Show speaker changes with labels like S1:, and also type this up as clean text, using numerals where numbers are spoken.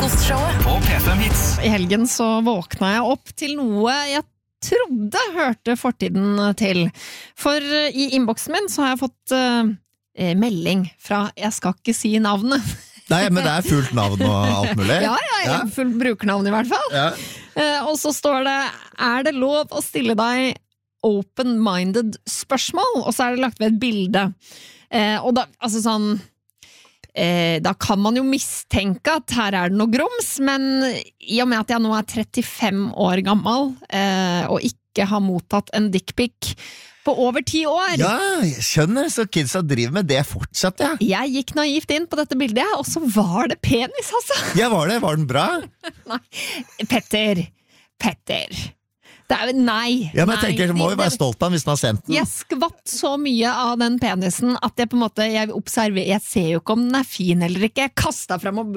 S1: Frokostshowet på P5 Hits.
S2: I helgen så våkna jeg opp til noe jeg trodde hørte fortiden til. For i innboksen min så har jeg fått melding fra jeg skal ikke si navnet.
S3: Nei, men det fullt navn og alt mulig.
S2: Ja, fullt brukernavn i hvert fall.
S3: Ja.
S2: Og så står det, det lov å stille deg open-minded spørsmål? Og så det lagt ved et bilde. Og da, altså sånn, da kan man jo mistenke at her det noe grums, men i og med at jeg nå 35 år gammel, og ikke har mottatt en dickpic på over 10 år.
S3: Ja, jeg skjønner, så kidsa driver med det fortsatt, ja.
S2: Jeg gikk naivt inn på dette bildet, og så var det penis, altså.
S3: Ja, var den bra?
S2: Nei, Petter. Nei.
S3: Ja, men jeg tenker, må jo være stolt av den hvis den har sendt den.
S2: Jeg skvatt så mye av den penisen at jeg på en måte, jeg ser jo ikke om den fin eller ikke. Jeg kastet frem